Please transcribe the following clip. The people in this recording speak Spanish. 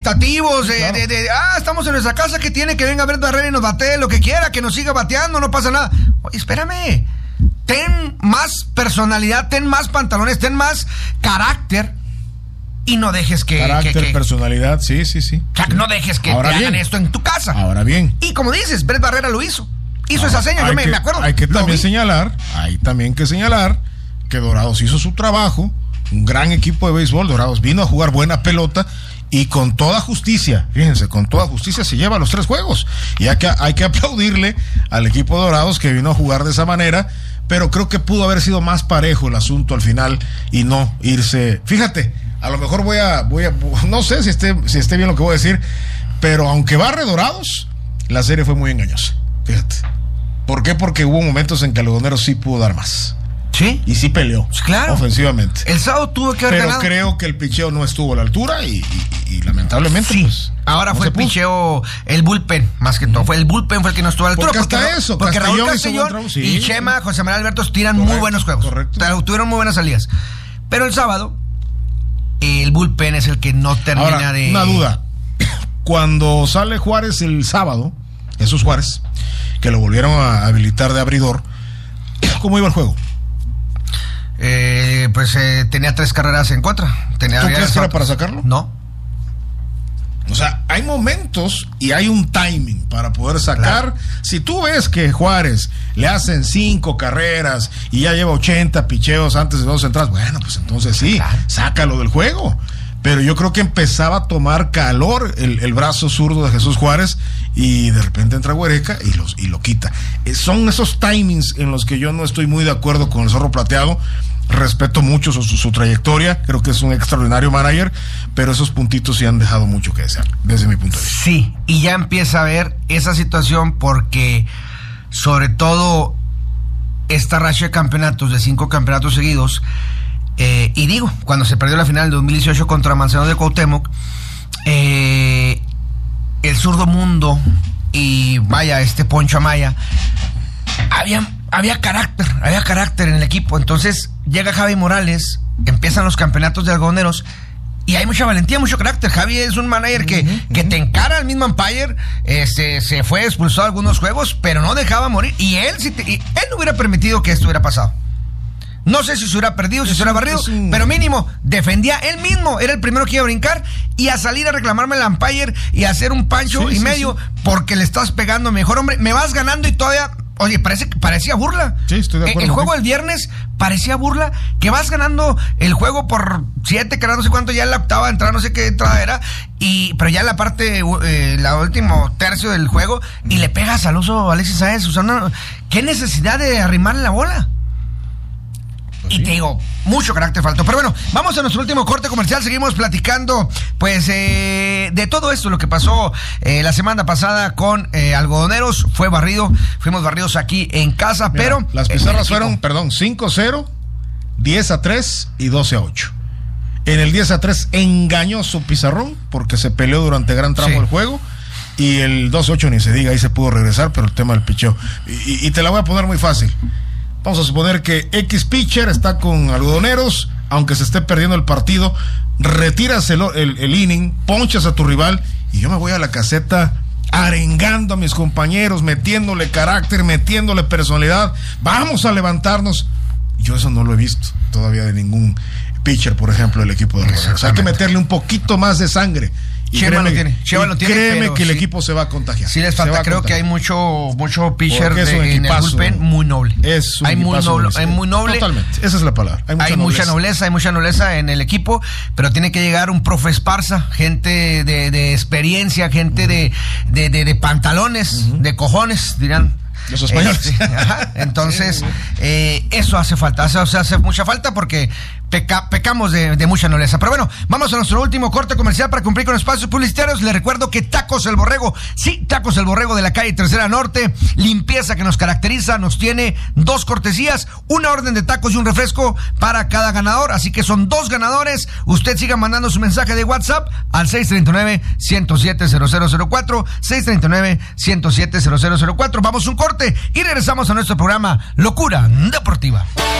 caritativos, estamos en nuestra casa, que tiene que venga a ver Barrera y nos batee lo que quiera, que nos siga bateando, no pasa nada. Oye, espérame, ten más personalidad, ten más pantalones, ten más carácter y no dejes que... Carácter, personalidad, sí. O sea, no dejes que ahora te bien, hagan esto en tu casa. Ahora bien. Y como dices, Brett Barrera lo hizo esa seña, yo me acuerdo. Hay también que señalar que Dorados hizo su trabajo, un gran equipo de béisbol. Dorados vino a jugar buena pelota y con toda justicia, fíjense, con toda justicia se lleva los 3 juegos. Y hay que aplaudirle al equipo de Dorados que vino a jugar de esa manera, pero creo que pudo haber sido más parejo el asunto al final y no irse. Fíjate, a lo mejor voy a no sé si esté bien lo que voy a decir, pero aunque barre Dorados, la serie fue muy engañosa. Fíjate. ¿Por qué? Porque hubo momentos en que Algodoneros sí pudo dar más. Sí. Y sí peleó. Pues claro. Ofensivamente. El sábado tuvo que haber ganado. Pero creo que el picheo no estuvo a la altura y lamentablemente. Sí. Pues, ahora fue el picheo, el bullpen, más que todo. Fue el bullpen fue el que no estuvo a la altura. Porque Raúl Castellón y Chema, José Manuel Albertos tiran muy buenos juegos. Correcto. Tuvieron muy buenas salidas. Pero el sábado, el bullpen es el que no termina ahora, de... Una duda. Cuando sale Juárez el sábado, Jesús Juárez, que lo volvieron a habilitar de abridor, ¿cómo iba el juego? Tenía 3 carreras en contra. ¿Tú crees que era para sacarlo? No. O sea, hay momentos y hay un timing para poder sacar. Claro. Si tú ves que Juárez le hacen 5 carreras y ya lleva 80 picheos antes de 2 entradas, bueno, pues entonces sí, claro, sácalo del juego. Pero yo creo que empezaba a tomar calor el brazo zurdo de Jesús Juárez y de repente entra Huereca y lo quita. Son esos timings en los que yo no estoy muy de acuerdo con el Zorro Plateado. Respeto mucho su trayectoria, creo que es un extraordinario manager, pero esos puntitos sí han dejado mucho que desear, desde mi punto de vista. Sí, y ya empieza a ver esa situación porque, sobre todo, esta racha de campeonatos, de 5 campeonatos seguidos, y digo, cuando se perdió la final del 2018 contra Manzano de Cuauhtémoc, el zurdo Mundo y Poncho Amaya, había carácter en el equipo. Entonces llega Javi Morales, empiezan los campeonatos de Algodoneros y hay mucha valentía, mucho carácter. Javi es un manager que te encara al mismo umpire, se fue expulsado a algunos juegos, pero no dejaba morir. Y él no hubiera permitido que esto hubiera pasado. No sé si se hubiera perdido, si se hubiera barrido, pero mínimo defendía él mismo. Era el primero que iba a brincar y a salir a reclamarme al umpire y a hacer un pancho y medio porque le estás pegando mejor, hombre. Me vas ganando y todavía... Oye, parecía burla. Sí, estoy de acuerdo. El juego del viernes parecía burla, que vas ganando el juego por 7, que no sé cuánto, ya en la octava entrada, no sé qué entrada era, pero ya en la parte, la último tercio del juego, y le pegas al oso Alexis Sáenz, Susana. ¿Qué necesidad de arrimarle la bola? Pues y sí, te digo, mucho carácter faltó. Pero bueno, vamos a nuestro último corte comercial. Seguimos platicando, pues, de todo esto, lo que pasó la semana pasada con Algodoneros. Fuimos barridos aquí en casa. Mira, pero las pizarras fueron, 5-0, 10-3 y 12-8. En el 10-3 engañó su pizarrón porque se peleó durante gran tramo del juego. Y el 12-8 ni se diga, ahí se pudo regresar, pero el tema del picheo. Y te la voy a poner muy fácil. Vamos a suponer que X pitcher está con Algodoneros, aunque se esté perdiendo el partido, retiras el inning, ponchas a tu rival y yo me voy a la caseta arengando a mis compañeros, metiéndole carácter, metiéndole personalidad. Vamos a levantarnos. Yo eso no lo he visto todavía de ningún pitcher, por ejemplo, del equipo de Algodoneros. Hay que meterle un poquito más de sangre. Y créeme que el equipo se va a contagiar. Sí les falta, creo que hay mucho pitcher en el bullpen muy noble. Hay muy noble. Totalmente, esa es la palabra. Hay mucha nobleza en el equipo, pero tiene que llegar un profe Esparza, gente de experiencia, gente de pantalones, de cojones, dirán los españoles. Entonces, eso hace falta, hace mucha falta porque pecamos de mucha nobleza. Pero bueno, vamos a nuestro último corte comercial para cumplir con espacios publicitarios. Les recuerdo que Tacos El Borrego, Tacos El Borrego de la calle Tercera Norte, limpieza que nos caracteriza, nos tiene 2 cortesías, una orden de tacos y un refresco para cada ganador, así que son 2 ganadores. Usted siga mandando su mensaje de WhatsApp al 639-107-0004, 639-107-0004. Vamos a un corte y regresamos a nuestro programa Locura Deportiva.